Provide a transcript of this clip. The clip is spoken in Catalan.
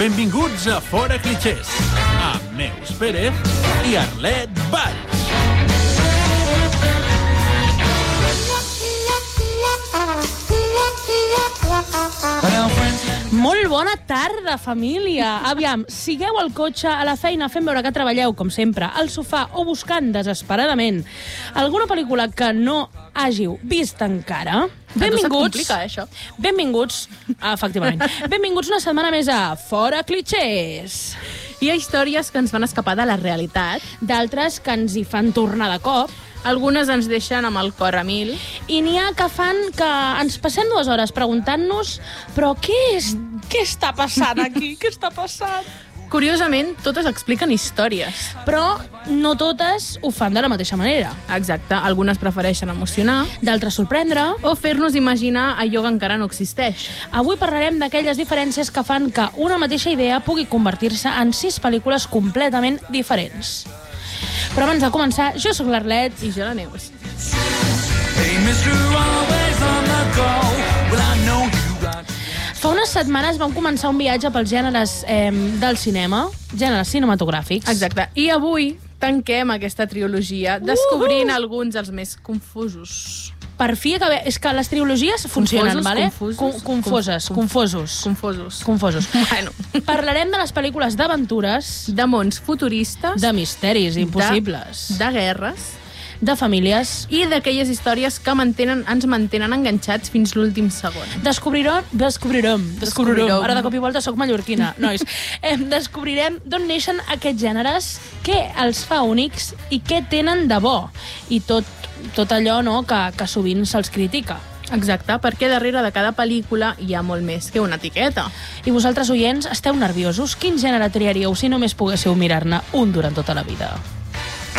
Benvinguts a Fora Clichés, amb Neus Pérez i Arlet Valls. Molt bona tarda, família. Aviam, sigueu al cotxe, a la feina, fent veure que treballeu, com sempre, al sofà o buscant desesperadament alguna pel·lícula que no hàgiu vist encara. Benvinguts. Això. Benvinguts, efectivament. Benvinguts una setmana més a Fora Clichés. Hi ha històries que ens van escapar de la realitat. D'altres que ens hi fan tornar de cop. Algunes ens deixen amb el cor a mil. I n'hi ha que fan que ens passem 2 hores preguntant-nos però què està passant aquí? Què està passant? Curiosament, totes expliquen històries. Però no totes ho fan de la mateixa manera. Exacte, algunes prefereixen emocionar. D'altres sorprendre. O fer-nos imaginar allò que encara no existeix. Avui parlarem d'aquelles diferències que fan que una mateixa idea pugui convertir-se en 6 pel·lícules completament diferents. Però abans de començar, jo sóc l'Arlet. I jo la Neus. Fa unes setmanes vam començar un viatge pels gèneres del cinema, gèneres cinematogràfics. Exacte. I avui tanquem aquesta trilogia descobrint alguns dels més confusos. Per fi acabem... És que les trilogies funcionen, vale? Confosos. Bueno. Parlarem de les pel·lícules d'aventures, De mons futuristes, de misteris impossibles, de guerres de famílies. i d'aquelles històries que ens mantenen enganxats fins l'últim segon. Descobrirem. Ara de cop i volta soc mallorquina, nois. Descobrirem d'on neixen aquests gèneres, què els fa únics i què tenen de bo. I tot allò, no, que sovint se'ls critica. Exacte, perquè darrere de cada pel·lícula hi ha molt més que una etiqueta. I vosaltres, oients, esteu nerviosos? Quin gènere triaríeu si només poguéssiu mirar-ne un durant tota la vida?